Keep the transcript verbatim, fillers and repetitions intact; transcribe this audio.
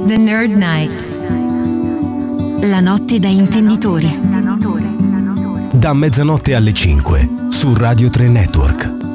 The Nerd Night. La notte da intenditori. Da mezzanotte alle cinque su Radio tre Network.